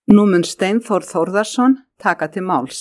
Nú mun Steinþór Þórðarson taka til máls.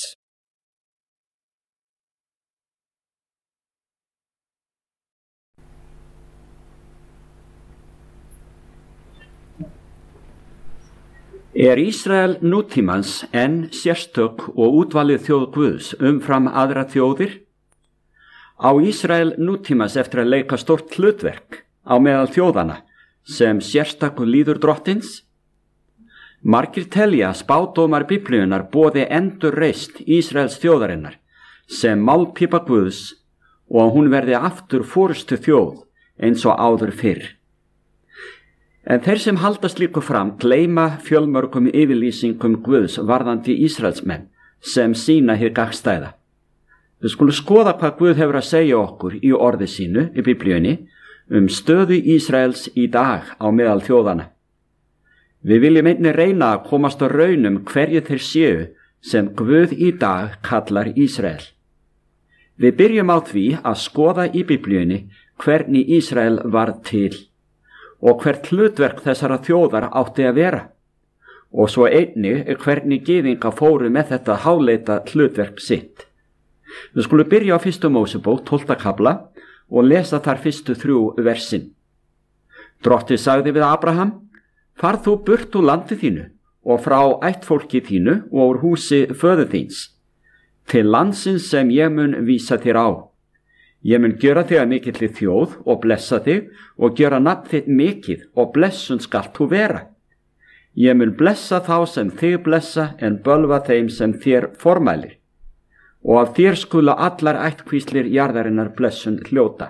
Ísrael nútímans enn sérstök og útvalið þjóð Guðs umfram aðra þjóðir? Á Ísrael nútímans eftir að leika stórt hlutverk á meðal þjóðana sem sérstakur líður drottins? Margir telja spádómar Biblíunnar boði endurreist Ísraels þjóðarinnar sem málpípa Guðs og að hún verði aftur forystu þjóð eins og áður fyrr. En þeir sem halda slíku fram gleyma fjölmörgum yfirlýsingum Guðs varðandi Ísraelsmenn sem sýna hið gagnstæða. Við skulum skoða hvað Guð hefur að segja okkur í orði sínu í Biblíunni stöðu Ísraels í dag á meðal þjóðana. Við viljum einnig reyna að komast á raunum hverju þeir séu sem Guð í dag kallar Ísrael. Við byrjum á því að skoða í Biblíunni hvernig Ísrael varð til og hvert hlutverk þessara þjóðar átti að vera og svo einnig hvernig gyðinga fóru með þetta háleita hlutverk sitt. Við skulum byrja á 1. Mósebók 12. kafla og lesa þar fyrstu 3 versin. Drottinn sagði við Abraham: Far þú burt úr landi þínu og frá ættfólki þínu og úr húsi föður þíns, til landsins sem ég mun vísa þér á. Ég mun gjöra þig að mikilli þjóð og blessa þig og gjöra nafn þitt mikið og blessun skalt þú vera. Ég mun blessa þá sem þig blessa en bölva þeim sem þér formælir. Og af þér skulu allar ættkvíslir jarðarinnar blessun hljóta.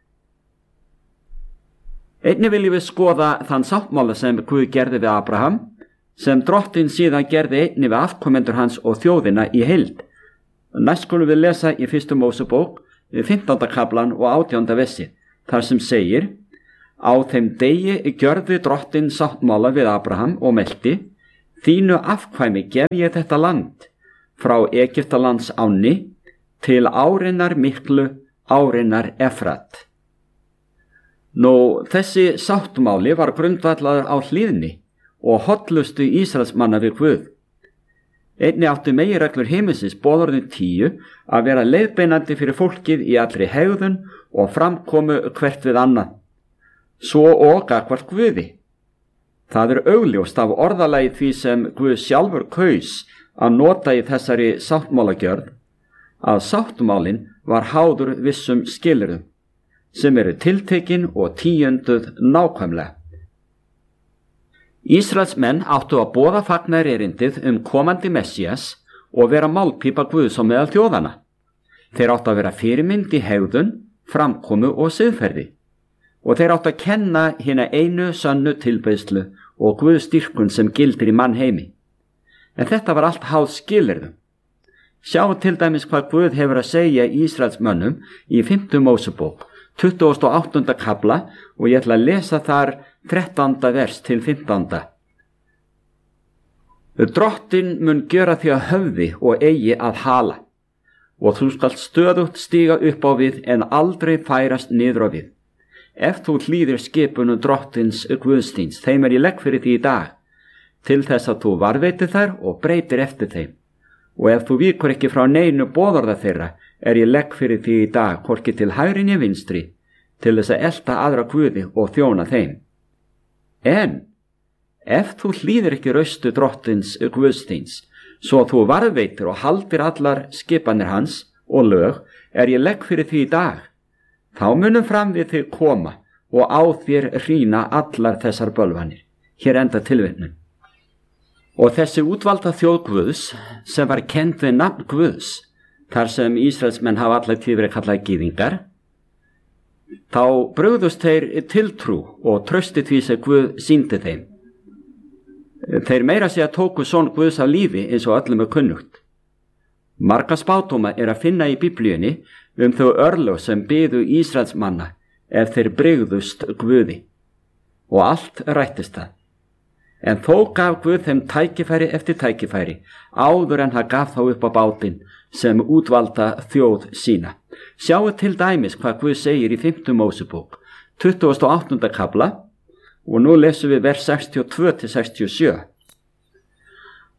Einnig viljum við skoða þann sáttmála sem Guð gerði við Abraham, sem Drottinn síðan gerði einnig við afkomendur hans og þjóðina í heild. Næst skulum við lesa í 1. Mósebók 15. kaflan og 18. versi, þar sem segir: Á þeim degi gjörði Drottinn sáttmála við Abraham og melti: Þínu afkvæmi gef ég þetta land, frá Egyptalands ánni til árinnar miklu, árinnar Efrat. Þessi sáttmáli var grundvallaður á hlýðni og hollustu Ísraelsmanna við Guð. Einnig áttu meginreglur heimsins boðorðin 10 að vera leiðbeinandi fyrir fólkið í allri hegðun og framkomu hvert við annað, svo og gagnvart Guði. Það augljóst af orðalagi því sem Guð sjálfur kaus að nota í þessari sáttmálagjörð að sáttmálin var háður vissum skilyrðum sem tiltekin og tíunduð nákvæmlega. Ísraelsmenn áttu að boða fagnaðarerindið komandi Messías og vera málpípa Guðs á meðal þjóðana. Þeir áttu að vera fyrirmynd í hegðun, framkomu og siðferði og þeir áttu að kenna hina einu sönnu tilbeiðslu og Guðsdýrkun sem gildir í mannheimi. En þetta var allt háð skilyrðum. Sjáum til dæmis hvað Guð hefur að segja Ísraelsmönnum í 5. Mósebók 28. kafla og ég ætla að lesa þar 13. vers til 15. Drottinn mun gjöra þig að höfði og eigi að hala, og þú skalt stöðugt stíga upp á við en aldrei færast niður á við. Ef þú hlýðir skipunum Drottins Guðsþíns, þeim ég legg fyrir því í dag, til þess að þú varðveitir þær og breytir eftir þeim. Og ef þú víkur ekki frá neinu boðorða þeirra, ég legg fyrir því í dag, hvorki til hægri né vinstri, til þess að elta aðra guði og þjóna þeim. En ef þú hlýðir ekki raustu Drottins Guðsþíns, svo þú varðveitir og haldir allar skipanir hans og lög, ég legg fyrir því í dag, þá munum fram við þig koma og á þér hrýna allar þessar bölvanir. Hér enda tilvitnun. Og þessi útvalda þjóð Guðs sem var kennd við nafn Guðs, þar sem Ísraelsmenn hafa allar tíð verið kallaðir gyðingar, þá brugðust þeir tiltrú og trausti því sem Guð sýndi þeim. Þeir meira segja tóku son Guðs af lífi eins og öllum kunnugt. Marga spádóma að finna í Biblíunni þau örlög sem biðu Ísraelsmanna ef þeir brugðust Guði. Og allt rættist það. En þó gaf Guð þeim tækifæri eftir tækifæri áður en hann gaf þá upp á bátinn sem útvalda þjóð sína. Sjáu til dæmis hvað Guð segir í 5. Mósebók 28. kafla og nú lesum við vers 62 til 67.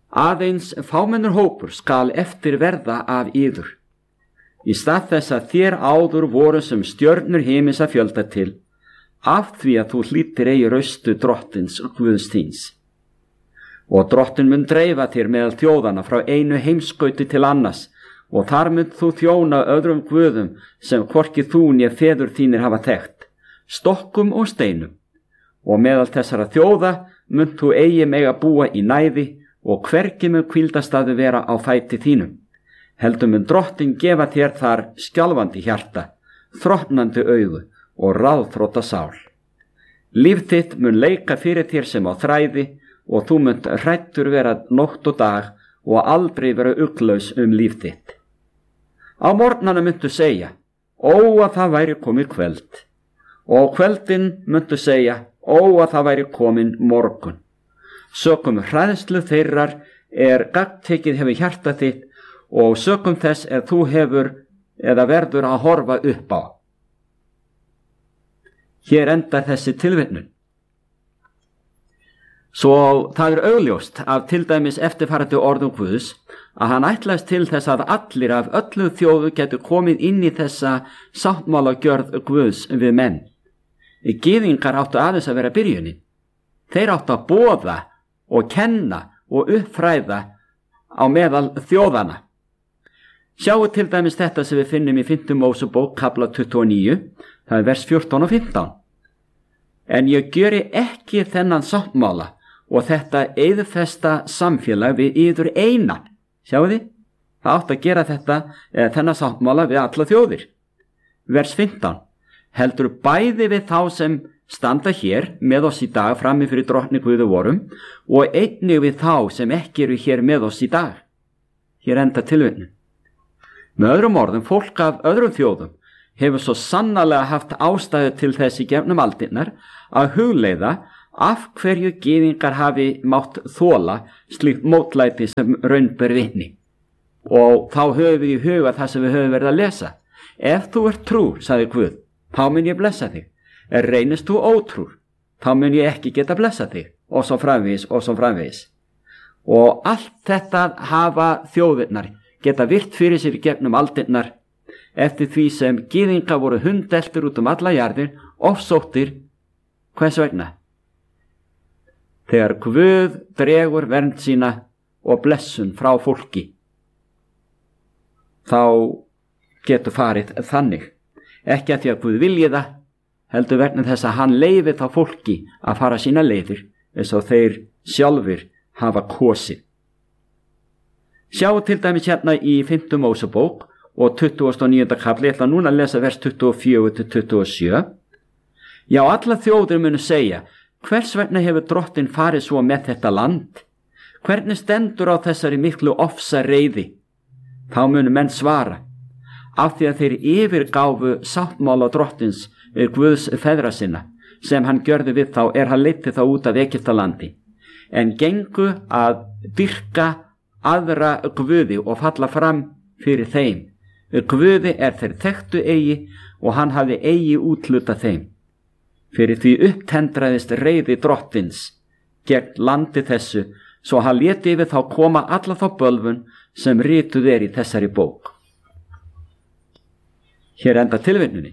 Aðeins fámennur hópur skal eftir verða af yður. Í stað þess að þér áður voru sem stjörnur himins að fjölda til, af því að þú hlýttir eigi raustu drottins Guðs þíns. Og drottin mun dreifa þér meðal þjóðana frá einu heimskauti til annars, og þar mun þú þjóna öðrum guðum sem hvorki þú né feður þínir hafa þekkt, stokkum og steinum. Og meðal þessara þjóða mun þú eigi mega búa í næði, og hvergi mun hvíldastaðu vera á fæti þínum. Heldur mun drottin gefa þér þar skjálfandi hjarta, þrotnandi augu og ráðþrota sál. Líf þitt mun leika fyrir þér sem á þræði, og þú munt hræddur vera nótt og dag og aldrei vera ugglaus líf þitt. Á morgnana muntu segja, ó að það væri komið kvöld, og á kvöldin muntu segja, ó að það væri komin morgun. Sökum hræðslu þeirrar gagntekið hefur hjarta þitt, og sökum þess þú hefur eða verður að horfa upp á. Hér endar þessi tilvitnun. Svo það augljóst af til dæmis eftirfarandi orðum Guðs að hann ætlaðist til þess að allir af öllu þjóðu getur komið inn í þessa sáttmálagjörð Guðs við menn. Gyðingar áttu aðeins að vera byrjunin. Þeir áttu að boða og kenna og uppfræða á meðal þjóðana. Sjáu til dæmis þetta sem við finnum í 5. Mósebók kafla 29, það vers 14 og 15. En ég gjöri ekki þennan sáttmála og þetta eyðfesta samfélag við yður eina. Sjáu þið? Það átt að gera þennan sáttmála við alla þjóðir. Vers 15. Heldur bæði við þá sem standa hér með oss í dag frammi fyrir drottni Guði vorum og einnig við þá sem ekki eru hér með oss í dag. Hér enda tilvitnun. Með öðrum orðum, fólk af öðrum þjóðum hefur svo sannarlega haft ástæðu til þess í gegnum aldirnar að hugleiða af hverju gyðingar hafi mátt þola slíkt mótlæti sem raun ber vitni. Og þá höfum við í huga það sem við höfum verið að lesa. Ef þú ert trúr, sagði Guð, þá mun ég blessa þig. Reynist þú ótrúr, þá mun ég ekki geta blessa þig, og svo framvegis og svo framvegis. Og allt þetta hafa þjóðirnar geta virt fyrir sér í gegnum aldirnar eftir því sem gyðingar voru hundeltir út alla jarðir, ofsóttir. Hvers vegna? Þegar Guð dregur vernd sína og blessun frá fólki, þá getur farið þannig. Ekki að því að Guð vilji það, heldur vegna þess að hann leyfi þá fólki að fara sína leiðir eins og þeir sjálfir hafa kosið. Sjáu til dæmis hérna í 5. Mósebók og 29. kafli, ég ætla núna að lesa vers 24-27. Já, alla þjóðir munu segja, hvers vegna hefur drottin farið svo með þetta land? Hvernig stendur á þessari miklu ofsa reiði? Þá munu menn svara, af því að þeir yfirgáfu sáttmála drottins Guðs feðra sinna, sem hann gjörði við þá hann leiddi þá út af Egyptalandi, en gengu að dyrka aðra guði og falla fram fyrir þeim. Guði þeir þekktu eigi og hann hafði eigi útluta þeim. Fyrir því upptendraðist reiði drottins gegn landi þessu, svo hann léti yfir þá koma alla þá bölvun sem rituð í þessari bók. Hér enda tilvinnunni.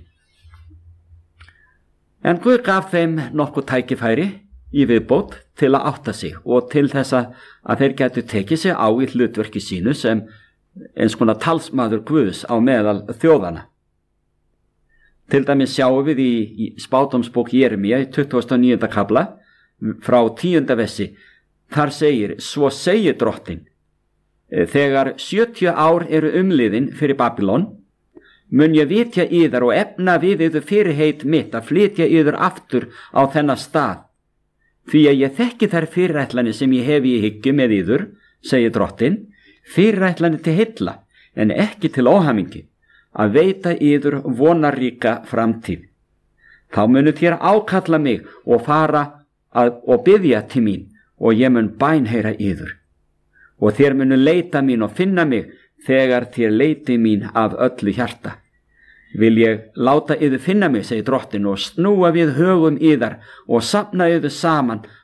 En Guð gaf þeim nokkuð tækifæri í viðbót til að átta sig og til þess að þeir gætu tekið sig á í hlutverki sínu sem eins konar talsmaður Guðs á meðal þjóðana. Til dæmis sjáum við í spádómsbók Jeremía í 29. kafla frá 10. versi. Þar segir, svo segir drottin, þegar 70 ár eru umliðin fyrir Babylon, mun ég vitja yðar og efna við yður fyrirheit mitt að flytja yður aftur á þennan stað. Því að ég þekki þær fyrirætlanir sem ég hef í hyggju með yður, segir drottin, fyrirætlanir til heilla, en ekki til óhamingi, að veita yður vonarríka framtíð. Þá munu þér ákalla mig og fara og biðja til mín, og ég mun bænheyra yður. Og þér munu leita mín og finna mig, þegar þér leiti mín af öllu hjarta. Vil ég láta yður finna mig, segir drottin, og snúa við högum yðar og safna yður saman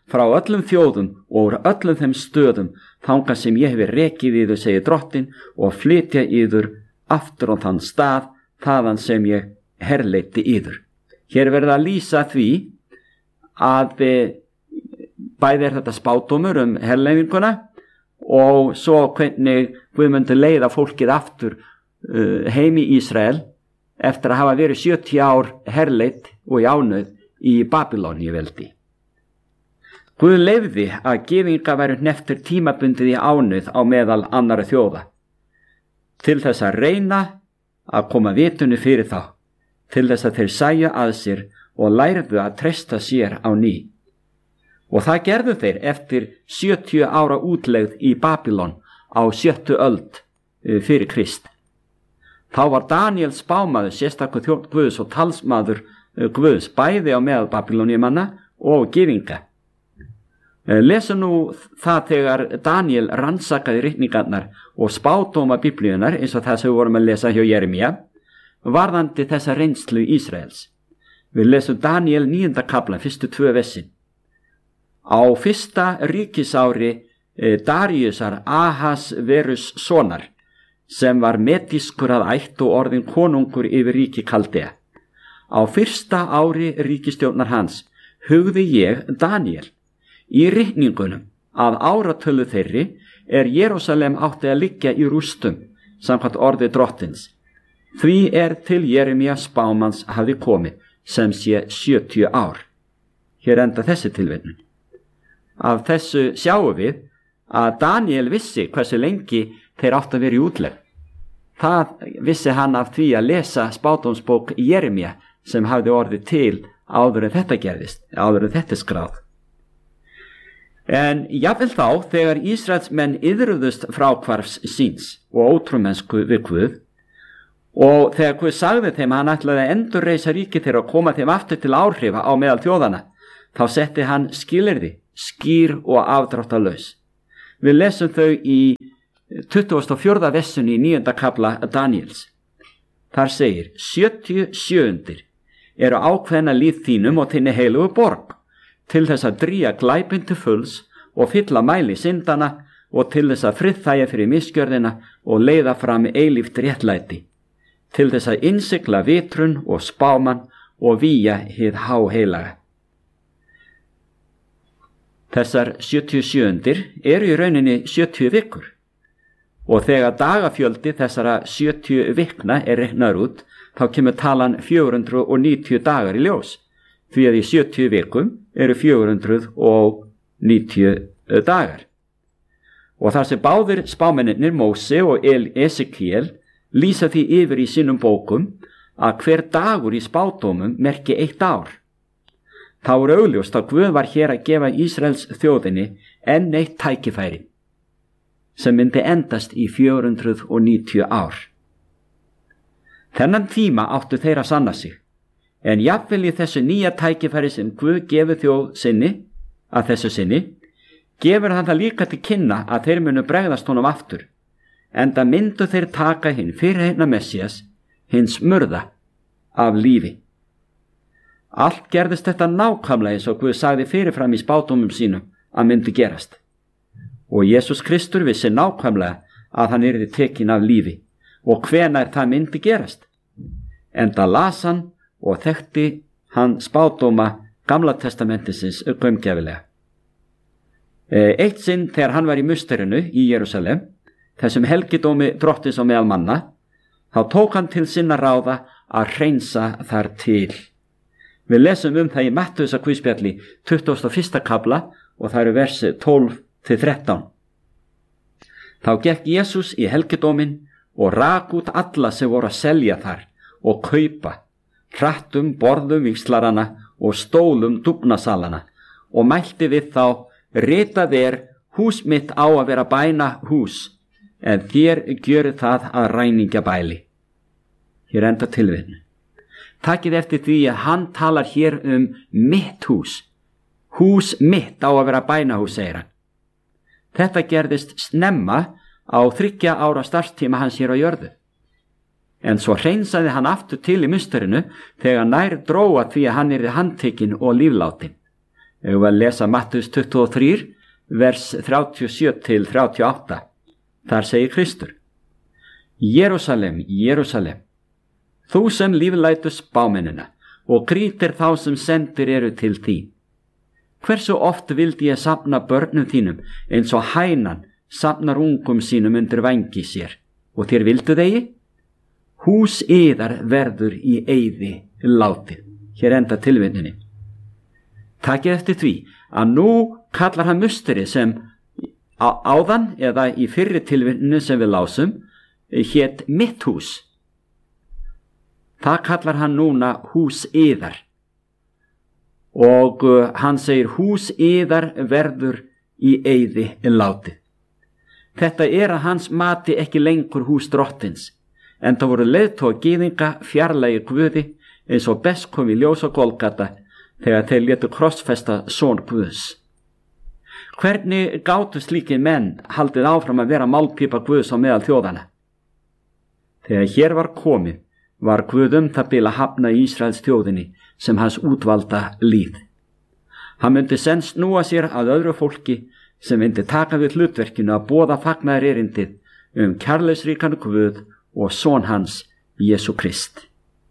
frá öllum þjóðum og úr öllum þeim stöðum þangað sem ég hefi rekið yður, segir Drottinn, og flytja yður aftur á þann stað þaðan sem ég herleiddi yður. Hér verður að lýsa því að bæði þetta spádómur herleifinguna og svo hvernig Guð myndi leiða fólkið aftur heim í Ísrael eftir að hafa verið 70 ár herleitt og í ánauð í Babylóníuveldi. Guð leyfði að gyðingar væru hneptir tímabundið í ánauð á meðal annarra þjóða, til þess að reyna að koma vitunu fyrir þá, til þess að þeir sæju að sér og lærðu að treysta sér á ný. Og það gerðu þeir eftir 70 ára útlegð í Babylon á 7. öld fyrir Krist. Þá var Daniel spámaður, sérstakur þjónn Guðs og talsmaður Guðs, bæði á meðal Babylóníumanna og gyðinga. Lesum nú það þegar Daniel rannsakaði ritningarnar og spádóma Biblíunar, eins og það sem við vorum að lesa hjá Jeremía, varðandi þessa reynslu Ísraels. Við lesum Daniel 9. kafla, fyrstu 2 versin. Á fyrsta ríkisári Daríusar Ahasverus sonar, sem var medískur að ætt og orðin konungur yfir ríki Kaldea. Á fyrsta ári ríkistjórnar hans hugði ég, Daniel, í ritningunum að áratölu þeirri Jerúsalem átti að liggja í rústum, samkvæmt orði Drottins. Því til Jeremía spámanns hafði komið, sem sé 70 ár. Hér enda þessi tilvitnun. Af þessu sjáum við að Daniel vissi hversu lengi þeir átti að vera í útlegð. Það vissi hann af því að lesa spádómsbók Jeremía sem hafði orðið til áður en þetta gerðist, áður en þetta skráð. En jafnvel þá, þegar Ísraelsmenn iðruðust fráhvarfs síns og ótrúmennsku við Guð, og þegar Guð sagði þeim að hann ætlaði að endurreisa ríki þeirra og koma þeim aftur til áhrifa á meðal þjóðana, þá setti hann skilyrði, skýr og afdráttarlaus. Við lesum þau í 24. versunni í 9. kafla Daniels. Þar segir: 77 eru ákveðna líð þínum og þinni heilugu borg, til þess að drýja glæpinn til fulls og fylla mæli syndana og til þess að friðþægja fyrir misgjörðina og leiða fram eilíft réttlæti, til þess að innsigla vitrun og spáman og vígja hið háheilaga. Þessar 77 eru í rauninni 70 vikur. Og þegar dagafjöldi þessara 70 vikna reiknaður út, þá kemur talan 490 dagar í ljós, því að í 70 vikum eru 490 dagar. Og þar sem báðir spámennir Móse og Esekiel lýsa því yfir í sínum bókum að hver dagur í spádómum merki 1 ár. Þá augljóst að Guð var hér að gefa Ísraels þjóðinni enn eitt tækifæri, sem myndi endast í 490 ár. Þennan tíma áttu þeir að sanna sig, en jafnvel í þessu nýja tækifæri sem Guð gefur þjóð sinni, að þessu sinni, gefur hann það líka til kynna að þeir munu bregðast honum aftur, enda myndu þeir taka hinn fyrirheitna Messías, hins murða, af lífi. Allt gerðist þetta nákvæmlega eins og Guð sagði fyrirfram í spádómum sínum að myndi gerast. Og Jesús Kristur vissi nákvæmlega að hann yrði tekinn af lífi og hvenær það myndi gerast. Enda las hann og þekkti hann spádóma Gamla testamentisins gaumgæfilega. Eitt sinn þegar hann var í musterinu í Jerúsalem, þessum helgidómi Drottins á meðal manna, þá tók hann til sinna ráða að hreinsa þar til. Við lesum það í Mattheusar guðspjalli 21. kafla og það eru versi 12-13. Þá gekk Jesús í helgidóminn og rak út alla sem voru að selja þar og kaupa, hrattum borðum víxlarana og stólum dúfnasalana og mælti við þá: ritað hús mitt á að vera bæna hús, en þér gjörið það að ræningjabæli. Hér enda tilvitnun. Takið eftir því að hann talar hér mitt hús. Hús mitt á að vera bænahús, segir hann. Þetta gerðist snemma á 3 ára starfstíma hans hér á jörðu. En svo hreinsaði hann aftur til í musterinu þegar nær dróa því að hann yrði handtekinn og lífláttinn. Ég var að lesa Mattheus 23, vers 37 til 38. Þar segir Kristur: Jerúsalem, Jerúsalem, þú sem líflætur spámennina og grýtir þá sem sendir eru til þín. Hversu oft vildi ég safna börnum þínum eins og hænan safnar ungum sínum undir vængi sér, og þér vildu þegi? Hús yðar verður í eyði látið. Hér enda tilvitnunin. Takið eftir því að nú kallar hann musteri sem áðan eða í fyrri tilvitninu sem við lásum hét mitt hús. Það kallar hann núna hús yðar. Og hann segir hús yðar verður í eyði látið. Þetta að hans mati ekki lengur hús drottins, en það voru leiðtogar gyðinga fjarlægi Guði eins og best kom í ljós á Golgata þegar þeir létu krossfesta son Guðs. Hvernig gátu slíkir menn haldið áfram að vera málpípa Guðs á meðal þjóðana? Þegar hér var komið var Guð það bil að hafna Ísraels þjóðinni sem hans útvalda líð. Hann myndi senn snúa sér að öðru fólki sem myndi taka við hlutverkinu að boða fagnaðar erindið kærleiksríkan Guð og son hans Jesú Krist.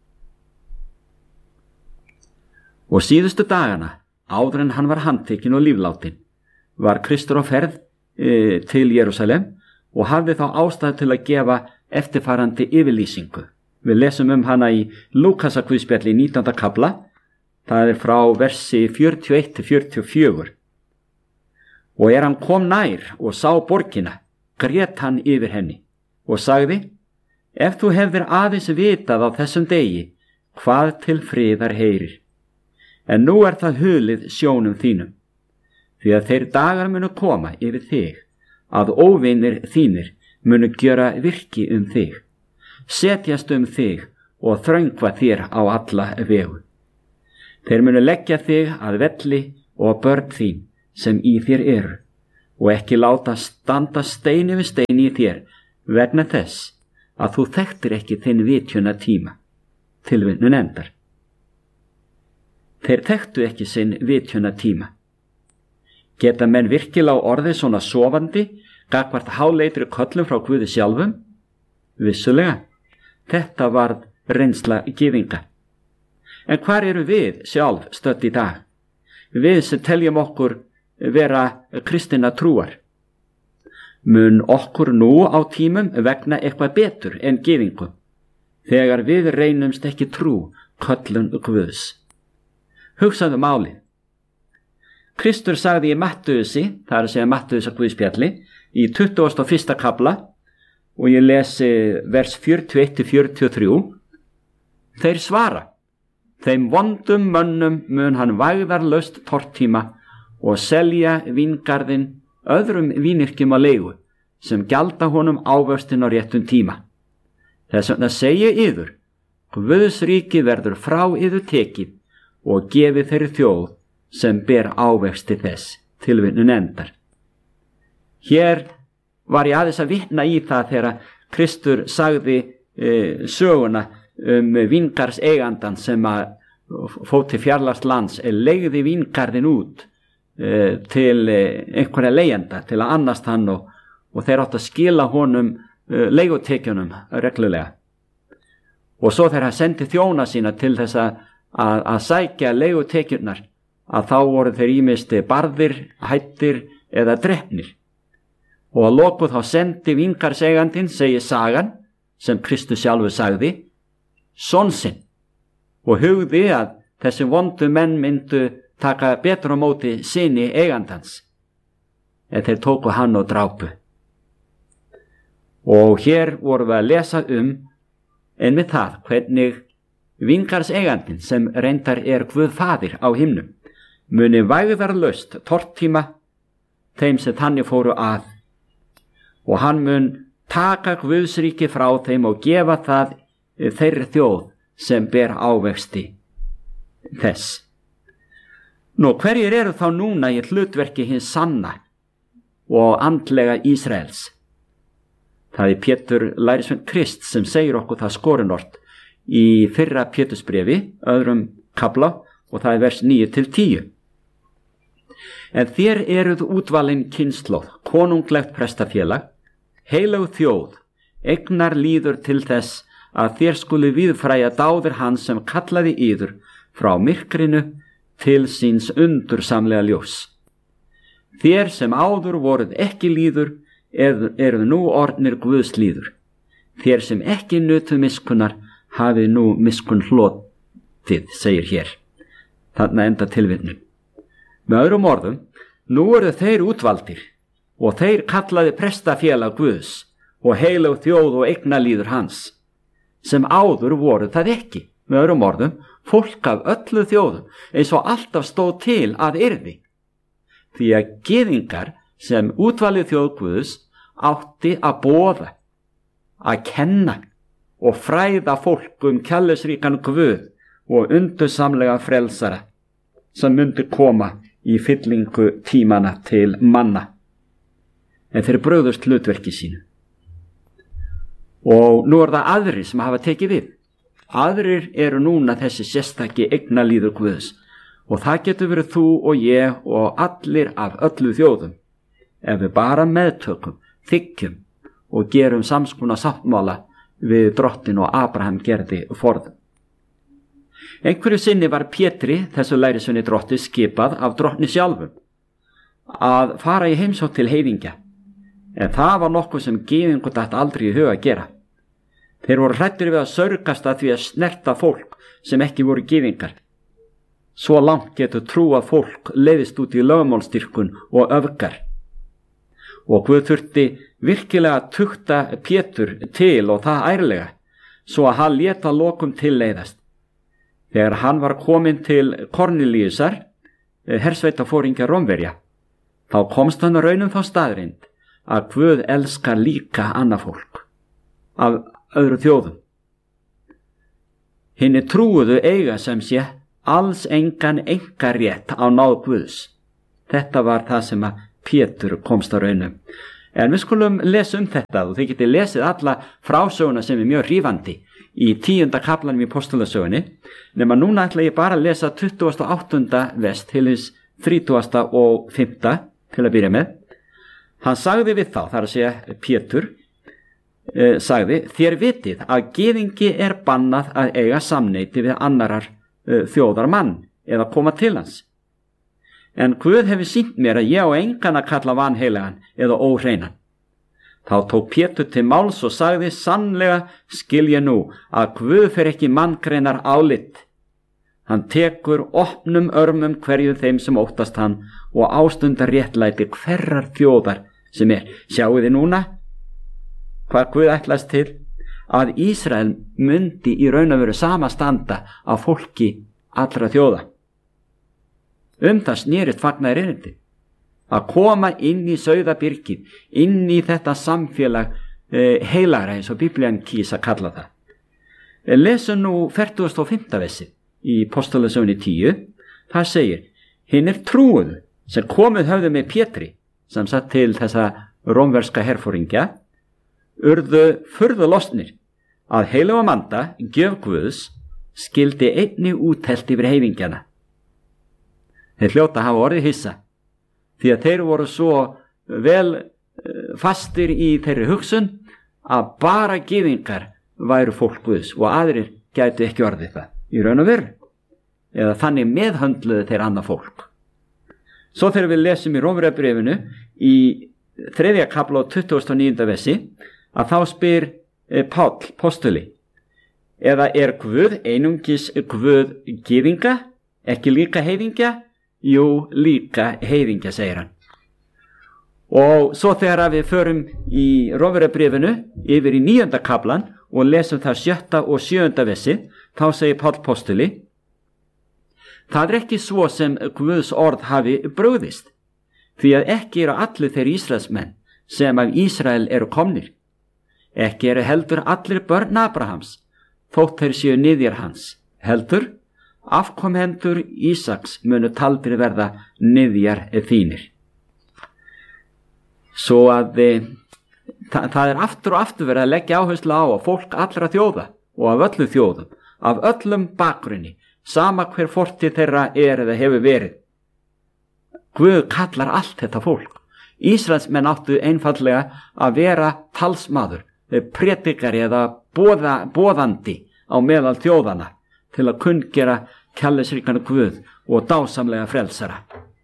Og síðustu dagana, áður en hann var handtekinn og líflátin, var Kristur á ferð til Jerúsalem og hafði þá ástæðu til að gefa eftirfarandi yfirlýsingu. Við lesum hana í Lúkasarguðspjalli í 19. kafla, það frá versi 41 til 44. Og hann kom nær og sá borgina, grét hann yfir henni og sagði: Ef þú hefðir aðeins vitað á þessum degi, hvað til friðar heyrir. En nú það hulið sjónum þínum, því að þeir dagar munu koma yfir þig, að óvinir þínir munu gjöra virki þig, setjast þig og þröngva þér á alla vegu. Þeir munu leggja þig að velli og börn þín sem í þér eru, og ekki láta standa steini við steini í þér, vegna þess að þú þekktir ekki þinn vitjuna tíma. Tilvitnun endar. Þeir þekktu ekki sinn vitjuna tíma. Geta menn virkilega orðið svona sofandi gagnvart háleitri köllum frá Guði sjálfum? Vissulega. Þetta varð reynsla gyðinga. En hvar eru við sjálf stödd í dag? Við sem teljum okkur vera kristinna trúar. Mun okkur nú á tímum vegna eitthvað betur en gyðingum, þegar við reynumst ekki trú köllun Guðs. Hugsaðu málið. Kristur sagði í Mattheusi, það að segja Mattheusar Guðspjalli, í 21. kafla, og ég lesi vers 41 til 43. Þeir svara: Þeim vondum mönnum mun hann vægðarlaust tortíma og selja víngarðinn öðrum vínyrkjum á leigu, sem gjalda honum ávöxtin á réttum tíma. Þess vegna segi yður, Guðs ríki verður frá yður tekið og gefið þeirri þjóð sem ber ávexti þess. Tilvitnun endar. Hér var ég aðeins að vitna í það þegar Kristur sagði söguna víngarðs eigandan sem að fór til fjarlægs lands, leigði víngarðin út til einhverja leigjenda til að annast hann og þeir átt að skila honum leigutekjunum reglulega. Og svo þegar hann sendi þjóna sína til þess að sækja leigutekjurnar, að þá voru þeir ýmist barðir, hættir eða drepnir. Og að lokuð þá sendi víngarðseigandinn, segir sagan, sem Kristus sjálfur sagði, son sinn, og hugði að þessi vondu menn myndu taka betur á móti syni eigandans, en þeir tóku hann og drápu. Og hér vorum við að lesa einmitt það, hvernig víngarðseigandinn, sem reyndar Guð faðir á himnum, muni vægðarlaust tortíma þeim sem þannig fóru að, og hann mun taka Guðsríki frá þeim og gefa það þeirri þjóð sem ber ávexti þess. Nú, hverjir eru þá núna í hlutverki hins sanna og andlega Ísraels? Það Pétur lærisveinn Krist sem segir okkur það skorinort í fyrra Pétursbréfi, öðrum kafla, og það vers 9 til 10. En þér eruð útvalin kynslóð, konunglegt prestafélag, heilög þjóð, eignar líður til þess að þér skuli viðfræja dáðir hans sem kallaði yður frá myrkrinu til síns undursamlega ljós. Þér sem áður voruð ekki líður eruð nú orðnir Guðs líður. Þér sem ekki nutuð miskunnar hafið nú miskun hlotið, segir hér. Þarna enda tilvitnun. Með öðrum orðum, nú eru þeir útvaldir og þeir kallaði prestafélag Guðs og heilög þjóð og eignalíður hans, sem áður voru það ekki. Með öðrum orðum, fólk af öllu þjóðum, eins og alltaf stóð til að yrði. Því að gyðingar sem útvalið þjóð Guðs átti að boða, að kenna og fræða fólk kærleiksríkan Guð og undursamlega frelsara sem myndi koma í fyllingu tímana til manna. En þeir brugðust hlutverki sínu. Og nú það aðrir sem hafa tekið við. Aðrir eru núna þessi sérstaki eignalíður Guðs og það getur verið þú og ég og allir af öllu þjóðum ef við bara meðtökum, þiggjum og gerum samskona sáttmála við drottin og Abraham gerði forðum. Einhverju sinni var Pétri, þessu lærisveini drotti, skipað af drottni sjálfum að fara í heimsókn til heiðingja, en það var nokkuð sem gyðingur datt aldrei í huga að gera. Þeir voru hræddir við að saurgast að því að snerta fólk sem ekki voru gyðingar. Svo langt getur trúað fólk leiðist út í lögmálsdýrkun og öfgar. Og Guð þurfti virkilega að tukta Pétur til og það ærlega, svo að hann lét að lokum tilleiðast. Þegar hann var kominn til Kornelíusar, hersveitafóringja Rómverja, þá komst hann raunum þá staðrind að Guð elskar líka annað fólk af öðru þjóðum. Hinni trúuðu eiga sem sé alls engan einkarétt á náð Guðs. Þetta var það sem að Pétur komst að raunum. En við skulum lesa þetta og þið getið lesið alla frásöguna sem mjög hrífandi í 10. kaflanum í Postulasögunni, nema núna ætla ég bara að lesa 28. vers til hins 30. og 5. til að byrja með. Hann sagði við þá, þar að segja Pétur, sagði, þér vitið að gyðingi er bannað að eiga samneyti við annarar þjóðar mann eða koma til hans. En Guð hefur sýnt mér að ég á engan að kalla vanheilagan eða óhreinan. Þá tók Pétur til máls og sagði, sannlega skil ég nú að Guð fer ekki manngreinar álit. Hann tekur opnum örmum hverju þeim sem óttast hann og ástundar réttlæti hverrar þjóðar sem er. Sjáu þið núna hvað Guð ætlast til? Að Ísrael myndi í raun og veru sama standa af fólki allra þjóða. Það snerist fagnaðir erindi. Að koma inn í sauðabyrgið, inn í þetta samfélag heilagra eins og Biblían kýs að kalla það. Lesum nú 45. versið í Postulasögunni 10. Það segir, hinir trúuðu sem komið höfðu með Pétri, sem satt til þessa rómverska herforingja, urðu furðu lostnir að heilaga manda, gjöf Guðs, skildi einnig úttelt yfir heiðingjana. Þeir hljóta hafa orðið hissa, því að þeir voru svo vel fastir í þeirri hugsun að bara gyðingar væru fólk Guðs og aðrir gætu ekki orðið það í raun og veru, eða þannig meðhöndluðu þeir annað fólk. Svo þegar við lesum í Rómverjabréfinu í 3. kafla og 29. versi, að þá spyr Páll postuli, eða er Guð einungis Guð gyðinga, ekki líka heiðingja? Jú, líka heiðingja, segir hann. Og svo þegar við förum í Rómverjabréfinu yfir í 9. kaflan og lesum það 7. og 7. versi, þá segir Páll postuli, það er ekki svo sem Guðs orð hafi brugðist, því að ekki eru allir þeir Ísraelsmenn sem af Ísrael eru komnir. Ekki eru heldur allir börn Abrahams, þótt þeir séu niðjar hans, heldur afkomendur Ísaks munu taldir verða niðjar þínir. Svo að það er aftur og aftur verið að leggja áherslu á að fólk allra þjóða og af öllu þjóðum, af öllum bakgrunni, sama hver fortíð þeirra er eða hefur verið, Guð kallar allt þetta fólk. Ísraelsmenn áttu einfallega að vera talsmaður, predikari eða boðandi á meðal þjóðana til að kunngera kærleiksríkan Guð og dásamlega frelsara.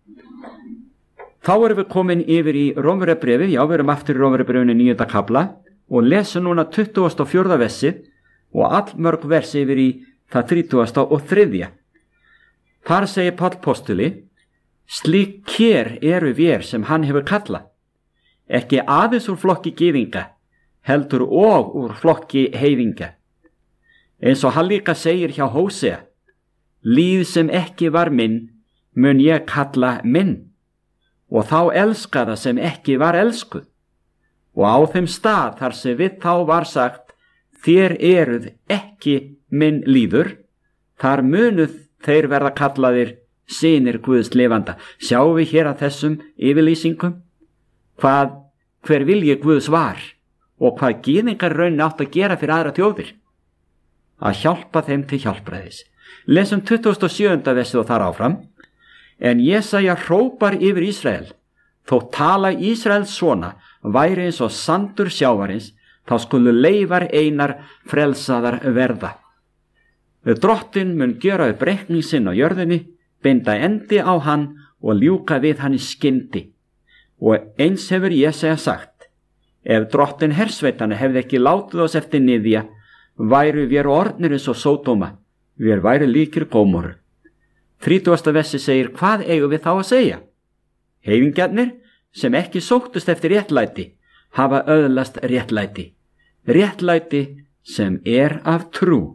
Þá erum við komin yfir í Rómverjabréfið, já, við erum aftur í Rómverjabréfinu 9. kafla og lesum núna 24. versið og allmörg versi yfir í það 33. Þar segir Páll postuli: slík kér eru vér sem hann hefur kallað, ekki aðeins úr flokki gyðinga, heldur og úr flokki heiðinga. Eins og hann líka segir hjá Hósea: líð sem ekki var minn, mun ég kalla minn, og þá elskaða sem ekki var elskuð. Og á þeim stað þar sem við þá var sagt: þér eruð ekki minn líður, þar munuð þeir verða kallaðir synir Guðs lifanda. Sjáum við hér að þessum yfirlýsingum hver vilji Guðs var og hvað gyðingar raunin átt að gera fyrir aðra þjóðir, að hjálpa þeim til hjálpræðis. Lesum 27. versið og þar áfram: en Jesaja hrópar yfir Ísrael, þó tala Ísraels svona væri eins og sandur sjávarins, þá skulu leifar einar frelsaðar verða. Drottinn mun gera upp reikning sinn á jörðinni, binda endi á hann og ljúka við hann í skyndi. Og eins hefur Jesaja sagt: ef Drottinn hersveitana hefði ekki látið oss eftir niðja, væru vér orðnir eins og Sódóma, vér væru líkir Gómoru. 30. versi segir: hvað eigum við þá að segja? Heiðingjarnir sem ekki sóttust eftir réttlæti hafa öðlast réttlæti, réttlæti sem er af trú.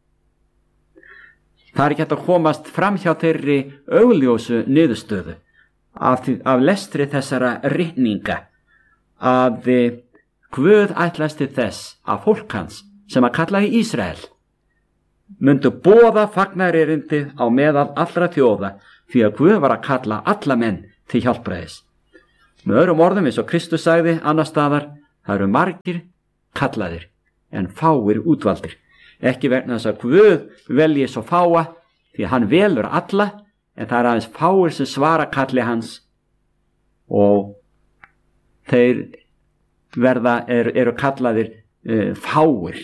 Það er ekki hægt að komast fram hjá þeirri augljósu niðurstöðu af lestri þessara ritninga að Guð ætlast til þess að fólk hans sem að kalla í Ísrael myndu boða fagnaðarerindið á meðal allra þjóða, því að Guð var að kalla alla menn til hjálpræðis. Með öðrum orðum, eins og Kristus sagði annars staðar: það eru margir kallaðir en fáir útvaldir. Ekki vegna þess að Guð velji svo fáa, því hann velur alla, en það er aðeins fáir sem svara kalli hans og þeir eru kallaðir fáir.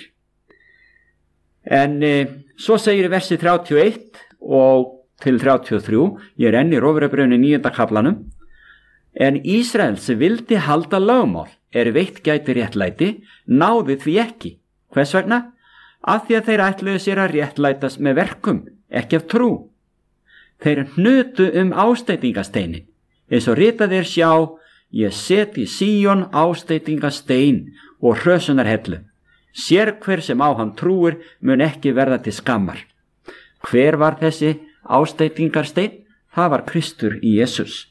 En svo segir í versi 31 og til 33, ég er enn í Rómverjabréfinu 9. kaflanum: en Ísrael sem vildi halda lögmál veitt gæti réttlæti, náði því ekki. Hvers vegna? Af því að þeir ætluðu sér að réttlætast með verkum, ekki af trú. Þeir hnutu ásteytingasteinin, eins og ritað er: sjá, ég set í Síón ásteytingastein og hrösunarhellu. Sér hver sem á hann trúir mun ekki verða til skammar. Hver var þessi ásteytingarstein? Það var Kristur í Jesús.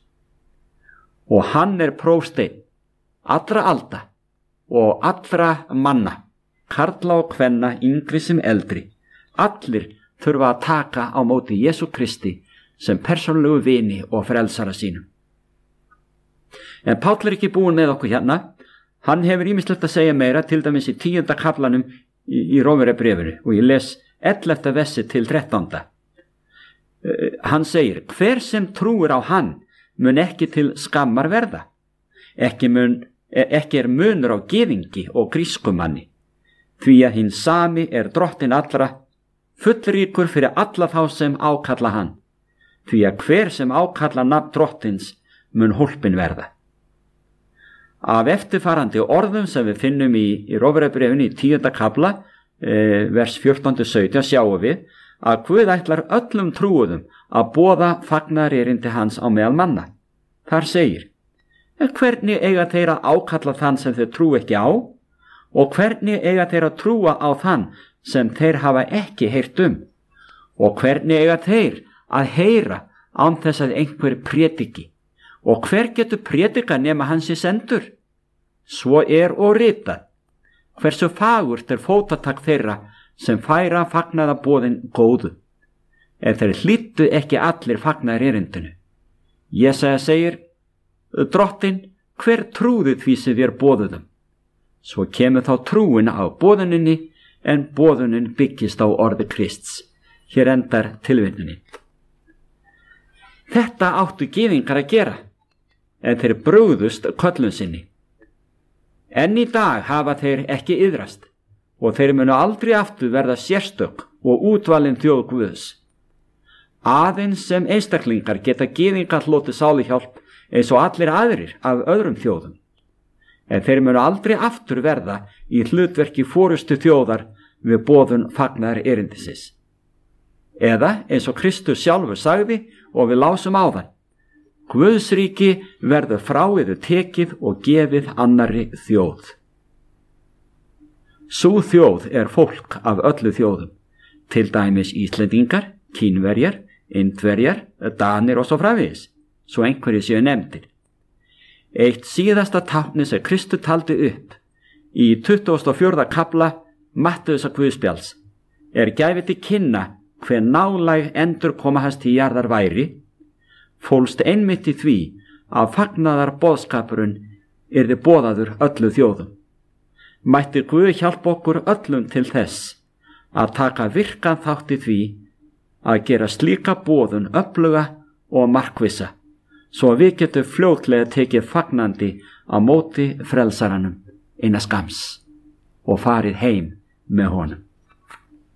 Og hann er prófsteinn allra alda og allra manna, karla og kvenna, yngri sem eldri. Allir þurfa að taka á móti Jesú Kristi sem persónulegu vini og frelsara sínum. En Páll er ekki búinn með okkur hérna. Hann hefur ýmislegt að segja meira, til dæmis í 10. kaflanum í Rómverjabréfinu, og ég les 11. versi til 13. Hann segir: hver sem trúir á hann mun ekki til skammar verða. Ekki er munur á gyðingi og grískumanni, því að hinn sami er Drottinn allra, fullríkur fyrir alla þá sem ákalla hann, því að hver sem ákalla nafn Drottins mun hólpin verða. Af eftirfarandi orðum sem við finnum í Rómverjabréfinu í 10. kafla, vers 14-17, sjáum við að Guð ætlar öllum trúuðum að boða fagnaðarerindi hans á meðal manna. Þar segir: hvernig eiga þeir að ákalla þann sem þeir trú ekki á, og hvernig eiga þeir að trúa á þann sem þeir hafa ekki heyrt um, og hvernig eiga þeir að heyra án þess að einhver prédiki, og hver getur prédika nema hans sé sendur? Svo er og ritað: hversu fagurt er fótatak þeirra sem færa fagnaðarboðin góðu, en þeir hlýddu ekki allir fagnaðarerindinu. Jesaja segir: Drottinn, hver trúði því sem þér boðuðum? Svo kemur þá trúin á boðuninni, en boðunin byggist á orði Krists. Hér endar tilvitnunin. Þetta áttu gyðingar að gera, en þeir brugðust köllun sinni. Enn í dag hafa þeir ekki iðrast og þeir munu aldrei aftur verða sérstök og útvalin þjóð Guðs. Aðeins sem einstaklingar geta gyðingar hlotið sáluhjálp eins og allir aðrir af öðrum þjóðum, en þeir munu aldrei aftur verða í hlutverki forystu þjóðar við boðun fagnaðar erindisins. Eða eins og Kristus sjálfur sagði og við lásum áðan: Guðs ríki verður frá yður tekið og gefið annarri þjóð. Sú þjóð fólk af öllu þjóðum, til dæmis Íslendingar, Kínverjar, Indverjar, Danir og svo framvegis, svo einhverjir séu nefndir. Eitt síðasta táknið sem Kristur taldi upp í 24. kafla Mattheusar Guðspjalls gæfi til kynna hve nálæg endurkoma hans til jarðar væri, fólst einmitt í því að fagnaðar boðskapurinn yrði boðaður öllu þjóðum. Mætti Guð hjálpa okkur öllum til þess að taka virkan þátt í því að gera slíka boðun öfluga og markvissa, svo við getum fljótlega tekið fagnandi á móti frelsaranum innan skams og farið heim með honum.